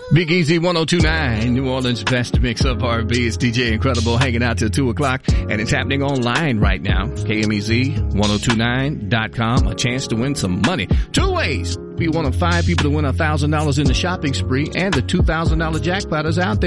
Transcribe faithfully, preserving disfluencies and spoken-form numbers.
Big Easy one oh two point nine, New Orleans' best mix of R and B. It's D J Incredible hanging out till two o'clock, and it's happening online right now. K M E Z ten twenty-nine dot com. A chance to win some money. Two ways. Be one of five people to win one thousand dollars in the shopping spree, and the two thousand dollars jackpot is out there.